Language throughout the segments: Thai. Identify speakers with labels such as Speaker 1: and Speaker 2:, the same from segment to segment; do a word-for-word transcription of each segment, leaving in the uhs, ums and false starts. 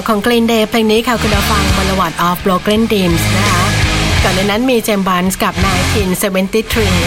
Speaker 1: ของ Green Day เพลงนี้ค่ะคุณผู้ฟัง Boulevard of Broken Dreams นะคะก่อนในนั้นมี James Blunt กับ หนึ่งพันเก้าร้อยเจ็ดสิบสาม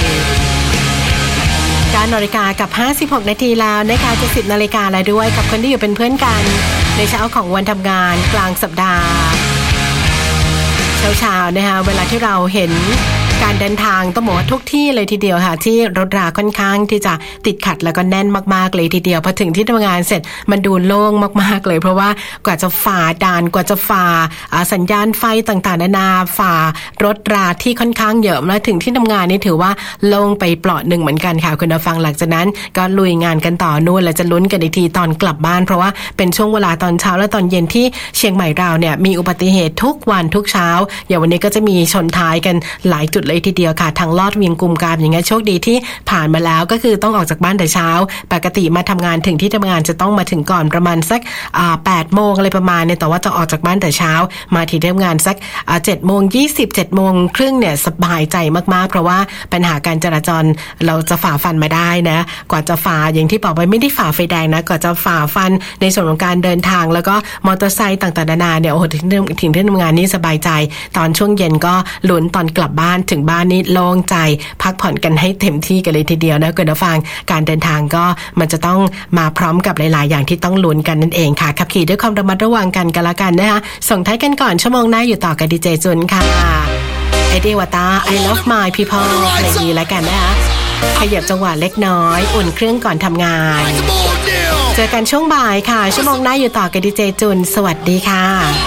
Speaker 1: การนาฬิกากับห้าสิบหกนาทีแล้วนะคะจะสิบนาฬิกาแล้วด้วยกับคนที่อยู่เป็นเพื่อนกันในเช้าของวันทำงานกลางสัปดาห์เช้าๆนะคะเวลาที่เราเห็นการเดินทางต้องบอกว่าทุกที่เลยทีเดียวค่ะที่รถราค่อนข้างที่จะติดขัดแล้วก็แน่นมากๆเลยทีเดียวพอถึงที่ทำงานเสร็จมันดูโล่งมากๆเลยเพราะว่ากว่าจะฝ่าด่านกว่าจะฝ่าสัญญาณไฟต่างๆนานาฝ่ารถราที่ค่อนข้างเยอะแล้วถึงที่ทำงานนี่ถือว่าโล่งไปเปราะหนึ่งเหมือนกันค่ะคุณผู้ฟังหลังจากนั้นก็ลุยงานกันต่อนู่นแล้วจะลุ้นกันอีกทีตอนกลับบ้านเพราะว่าเป็นช่วงเวลาตอนเช้าและตอนเย็นที่เชียงใหม่เราเนี่ยมีอุบัติเหตุทุกวันทุกเช้าอย่างวันนี้ก็จะมีชนท้ายกันหลายจุดเลยทีเดียวค่ะทางลอดเวียงกุมกามอย่างเงี้ยโชคดีที่ผ่านมาแล้วก็คือต้องออกจากบ้านแต่เช้าปกติมาทำงานถึงที่ทำงานจะต้องมาถึงก่อนประมาณสักอ่าแปดโมงอะไรประมาณเนี่ยแต่ว่าจะออกจากบ้านแต่เช้ามาที่ทำงานสักอ่าเจ็ดโมงยี่สิบ เจ็ดโมงครึ่งเนี่ยสบายใจมากๆเพราะว่าปัญหาการจราจรเราจะฝ่าฟันมาได้นะกว่าจะฝ่าอย่างที่บอกไปไม่ได้ฝ่าไฟแดงนะกว่าจะฝ่าฟันในส่วนของการเดินทางแล้วก็มอเตอร์ไซค์ต่างๆนานาเนี่ยโอ้โหถึงถึงที่ทำงานนี่สบายใจตอนช่วงเย็นก็ลุ้นตอนกลับบ้านถึงบ้านนี่โล่งใจพักผ่อนกันให้เต็มที่กันเลยทีเดียวนะคุณผู้ฟังการเดินทางก็มันจะต้องมาพร้อมกับหลายๆอย่างที่ต้องลุ้นกันนั่นเองค่ะขับขี่ด้วยความระมัดระวังกันกันละกันนะคะส่งท้ายกันก่อนชั่วโมงหน้าอยู่ต่อกับดีเจจุนค่ะไอเดียวตา I love my people เพลงดีแล้วกันนะคะขยับจังหวะเล็กน้อยอุ่นเครื่องก่อนทำงานเจอกันช่วงบ่ายค่ะชั่วโมงหน้าอยู่ต่อกับดีเจจุนสวัสดีค่ะ